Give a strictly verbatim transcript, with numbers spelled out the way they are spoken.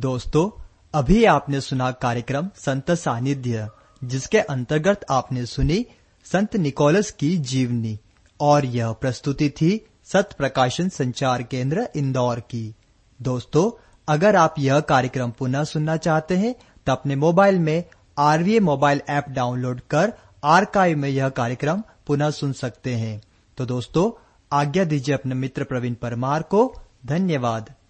दोस्तों, अभी आपने सुना कार्यक्रम संत सानिध्य, जिसके अंतर्गत आपने सुनी संत निकोलस की जीवनी, और यह प्रस्तुति थी सत्य प्रकाशन संचार केंद्र इंदौर की। दोस्तों, अगर आप यह कार्यक्रम पुनः सुनना चाहते हैं तो अपने मोबाइल में आरवीए मोबाइल ऐप डाउनलोड कर आर्काइव में यह कार्यक्रम पुनः सुन सकते हैं। तो दोस्तों, आज्ञा दीजिए अपने मित्र प्रवीण परमार को। धन्यवाद।